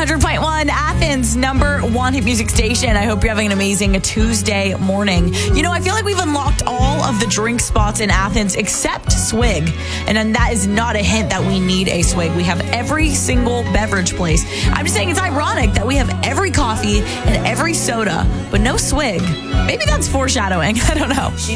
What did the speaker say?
100.1, Athens' number one hit music station. I hope you're having an amazing Tuesday morning. You know, I feel like we've unlocked all of the drink spots in Athens except Swig. And then that is not a hint that we need a Swig. We have every single beverage place. I'm just saying it's ironic that we have every coffee and every soda, but no Swig. Maybe that's foreshadowing. I don't know.